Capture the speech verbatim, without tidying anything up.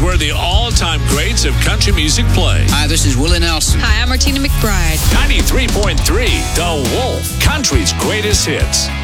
where the all-time greats of country music play. Hi, this is Willie Nelson. Hi, I'm Martina McBride. ninety-three point three, The Wolf, country's greatest hits.